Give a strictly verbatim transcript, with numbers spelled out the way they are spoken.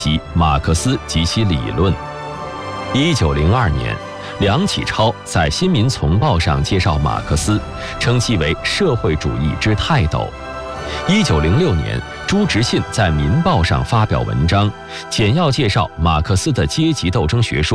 及马克思及其理论。一九零二年，梁启超在《新民丛报》上介绍马克思，称其为社会主义之泰斗。一九零六年，朱执信在《民报》上发表文章，简要介绍马克思的阶级斗争学说。